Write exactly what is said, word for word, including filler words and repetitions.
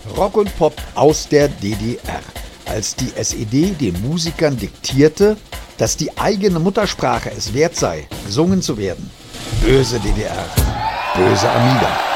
Rock und Pop aus der D D R. Als die S E D den Musikern diktierte, dass die eigene Muttersprache es wert sei, gesungen zu werden. Böse D D R, böse Amiga.